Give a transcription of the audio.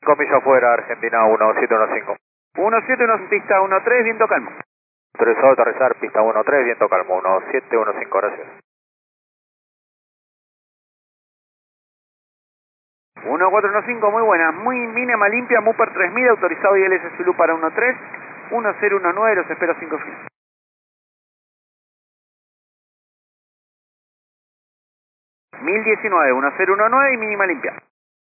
millas afuera, Argentina 1715. 1715, pista 13, viento calmo. Autorizado a aterrizar, pista 13, viento calmo, 1715, gracias. 1415, muy buena, muy mínima limpia, Mupper 3000, autorizado ILS Zulu para 13, 1019, los espero 5 fines. 1019, 1019 y mínima limpia.